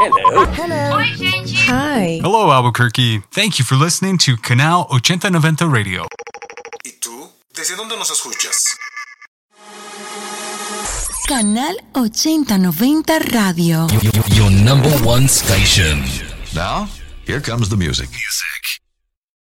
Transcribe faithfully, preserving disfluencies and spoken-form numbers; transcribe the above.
Hello. Hello. Oi, gente. Hi. Hello, Albuquerque. Thank you for listening to Canal ochenta noventa Radio. ¿Y tú? ¿Desde dónde nos escuchas? Canal ochenta noventa Radio. Your, your number one station. Now, here comes the music. Music.